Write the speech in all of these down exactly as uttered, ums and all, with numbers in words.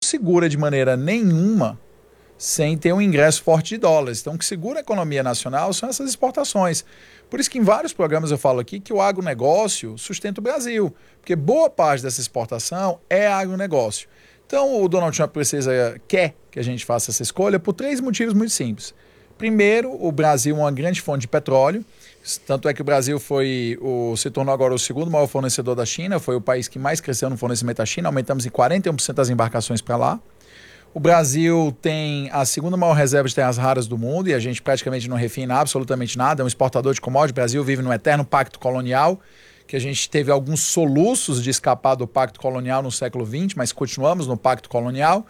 segura de maneira nenhuma sem ter um ingresso forte de dólares. Então, o que segura a economia nacional são essas exportações. Por isso que em vários programas eu falo aqui que o agronegócio sustenta o Brasil, porque boa parte dessa exportação é agronegócio. Então, o Donald Trump precisa, quer que a gente faça essa escolha por três motivos muito simples. Primeiro, o Brasil é uma grande fonte de petróleo, tanto é que o Brasil foi o, se tornou agora o segundo maior fornecedor da China, foi o país que mais cresceu no fornecimento da China, aumentamos em quarenta e um por cento as embarcações para lá. O Brasil tem a segunda maior reserva de terras raras do mundo e a gente praticamente não refina absolutamente nada, é um exportador de commodities. O Brasil vive num eterno pacto colonial, que a gente teve alguns soluços de escapar do pacto colonial no século vinte, mas continuamos no pacto colonial.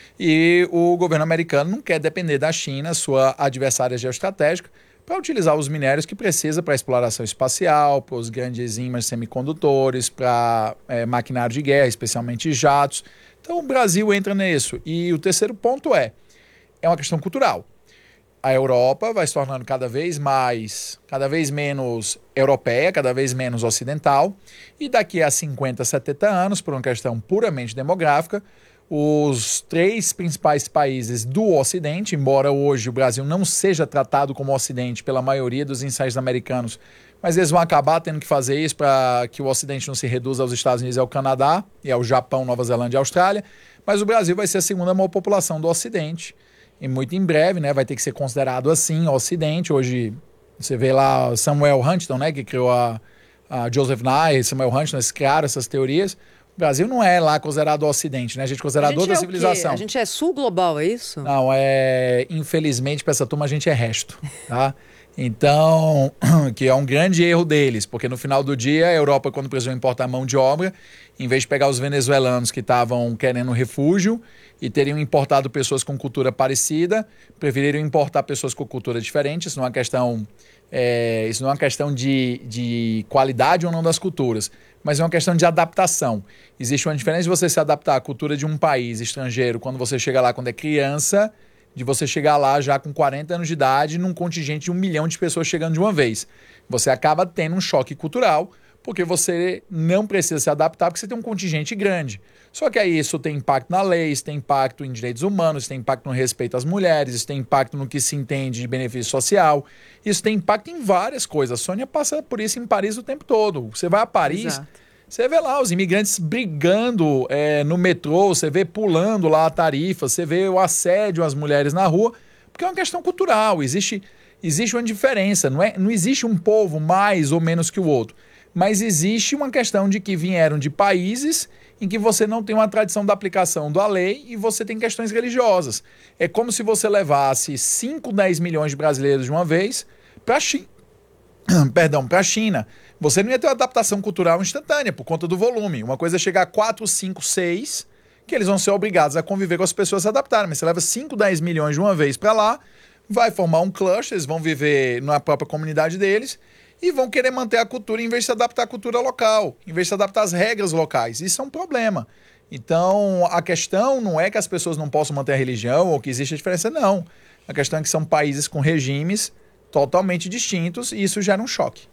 E o governo americano não quer depender da China, sua adversária geoestratégica, para utilizar os minérios que precisa para a exploração espacial, para os grandes ímãs semicondutores, para é, maquinário de guerra, especialmente jatos. Então o Brasil entra nisso. E o terceiro ponto é, é uma questão cultural. A Europa vai se tornando cada vez mais, cada vez menos europeia, cada vez menos ocidental. E daqui a cinquenta, setenta anos, por uma questão puramente demográfica, os três principais países do Ocidente, embora hoje o Brasil não seja tratado como Ocidente pela maioria dos insiders americanos, mas eles vão acabar tendo que fazer isso para que o Ocidente não se reduza aos Estados Unidos e ao Canadá, e ao Japão, Nova Zelândia e Austrália, mas o Brasil vai ser a segunda maior população do Ocidente, e muito em breve, né, vai ter que ser considerado assim, o Ocidente. Hoje você vê lá Samuel Huntington, né, que criou a, a Joseph Nye, Samuel Huntington, eles criaram essas teorias. O Brasil não é lá considerado o Ocidente, né? A gente é considerado outra é civilização. A gente é sul global, é isso? Não, é... Infelizmente, para essa turma, a gente é resto, tá? Então, que é um grande erro deles, porque no final do dia, a Europa, quando precisou importar mão de obra, em vez de pegar os venezuelanos que estavam querendo refúgio e teriam importado pessoas com cultura parecida, preferiram importar pessoas com cultura diferente. Isso não é uma questão, é... Isso não é uma questão de, de qualidade ou não das culturas, mas é uma questão de adaptação. Existe uma diferença de você se adaptar à cultura de um país estrangeiro quando você chega lá quando é criança, de você chegar lá já com quarenta anos de idade, num contingente de um milhão de pessoas chegando de uma vez. Você acaba tendo um choque cultural, porque você não precisa se adaptar, porque você tem um contingente grande. Só que aí isso tem impacto na lei, isso tem impacto em direitos humanos, isso tem impacto no respeito às mulheres, isso tem impacto no que se entende de benefício social, isso tem impacto em várias coisas. A Sônia passa por isso em Paris o tempo todo. Você vai a Paris, Exato. Você vê lá os imigrantes brigando é, no metrô, você vê pulando lá a tarifa, você vê o assédio às mulheres na rua, porque é uma questão cultural, existe, existe uma diferença, não, é, não existe um povo mais ou menos que o outro, mas existe uma questão de que vieram de países em que você não tem uma tradição da aplicação da lei e você tem questões religiosas. É como se você levasse cinco, dez milhões de brasileiros de uma vez para a China. Perdão, para a China. Você não ia ter uma adaptação cultural instantânea por conta do volume. Uma coisa é chegar a quatro, cinco, seis, que eles vão ser obrigados a conviver com as pessoas se adaptarem. Mas você leva cinco, dez milhões de uma vez para lá, vai formar um cluster, eles vão viver na própria comunidade deles e vão querer manter a cultura em vez de se adaptar à cultura local, em vez de se adaptar às regras locais. Isso é um problema. Então, a questão não é que as pessoas não possam manter a religião ou que existe a diferença, não. A questão é que são países com regimes totalmente distintos e isso gera um choque.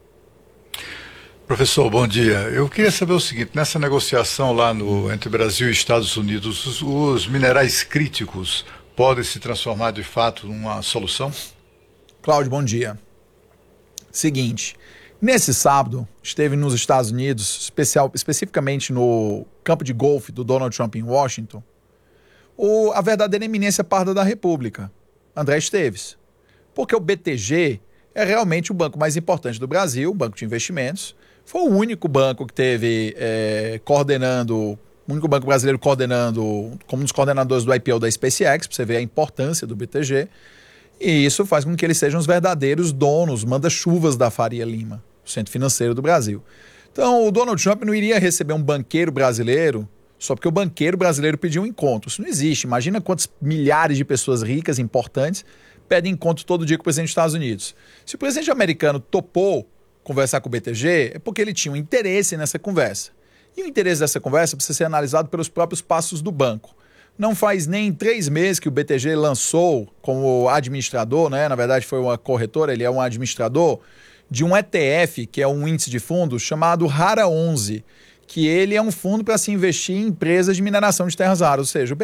Professor, bom dia. Eu queria saber o seguinte, nessa negociação lá no, entre Brasil e Estados Unidos, os, os minerais críticos podem se transformar de fato numa solução? Cláudio, bom dia. Seguinte, nesse sábado, esteve nos Estados Unidos, especial, especificamente no campo de golfe do Donald Trump em Washington, o, a verdadeira eminência parda da República, André Esteves. Porque o B T G é realmente o banco mais importante do Brasil, o banco de investimentos. Foi o único banco que teve é, coordenando, o único banco brasileiro coordenando, como um dos coordenadores do I P O da SpaceX, para você ver a importância do B T G. E isso faz com que eles sejam os verdadeiros donos, manda-chuvas da Faria Lima, o centro financeiro do Brasil. Então, o Donald Trump não iria receber um banqueiro brasileiro só porque o banqueiro brasileiro pediu um encontro. Isso não existe. Imagina quantas milhares de pessoas ricas, importantes, pedem encontro todo dia com o presidente dos Estados Unidos. Se o presidente americano topou conversar com o B T G, é porque ele tinha um interesse nessa conversa. E o interesse dessa conversa precisa ser analisado pelos próprios passos do banco. Não faz nem três meses que o B T G lançou como administrador, né? Na verdade foi uma corretora, ele é um administrador de um E T F, que é um índice de fundos, chamado Rara onze, que ele é um fundo para se investir em empresas de mineração de terras raras, ou seja, o